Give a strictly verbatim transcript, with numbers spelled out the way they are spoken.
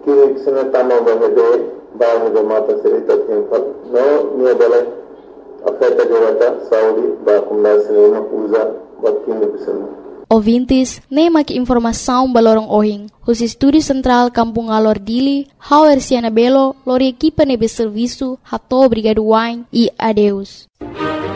Kini kisah tama bahade bahwa mata cerita tempat no niya boleh afeta jawata Saudi bahwa kumlasina usa wakini bisana. Ouvintes, nem aqui informação balorong ohing. Os estúdios central Kampung Alor Dili, Hauer Siana Belo, lori equipa nebe serviço, hato obrigado wine e adeus.